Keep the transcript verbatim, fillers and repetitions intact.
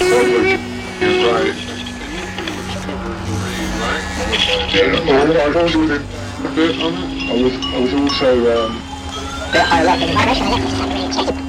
Right. Yeah, I was doing a bit on it. I was, I was also, um... Bit higher up in the